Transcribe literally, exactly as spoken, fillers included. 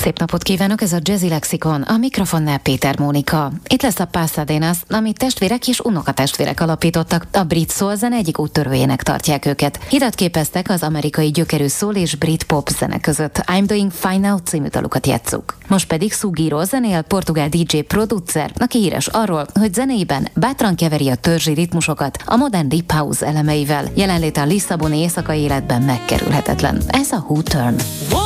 Szép napot kívánok, ez a Jazzy Lexikon, a mikrofonnál Péter Mónika. Itt lesz a Pasadenas, amit testvérek és unokatestvérek alapítottak, a brit soul zene egyik úttörőjének tartják őket. Hidat képeztek az amerikai gyökerű soul és brit pop zene között. I'm Doing Fine Now című dalukat játsszuk. Most pedig Sugiro zenél, portugál dé dzsé producer, aki híres arról, hogy zenéiben bátran keveri a törzsi ritmusokat a modern deep house elemeivel. Jelenléte a lisszaboni éjszakai életben megkerülhetetlen. Ez a Who Turn.